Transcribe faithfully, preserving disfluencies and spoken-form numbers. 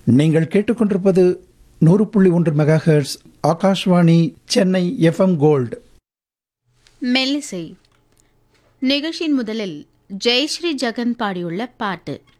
நீங்கள் கேட்டுக்கொண்டிருப்பது நூறு புள்ளி ஒன்று mega hertz Akashvani Chennai FM gold. மெல்லிசை நிகழ்ச்சியின் முதலில் ஜெயஸ்ரீ ஜெகன் பாடியுள்ள பாட்டு.